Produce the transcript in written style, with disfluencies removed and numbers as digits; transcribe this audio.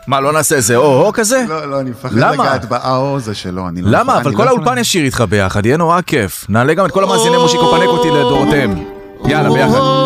מה, לא נעשה איזה או כזה? לא, אני מפחד לגעת באו זה שלו. למה? אבל כל האולפן ישיר איתך ביחד, יהיה נורא כיף. נעלה גם את כל המאזיני מושיקו פנקוטי לדורותיהם. יאללה, ביחד.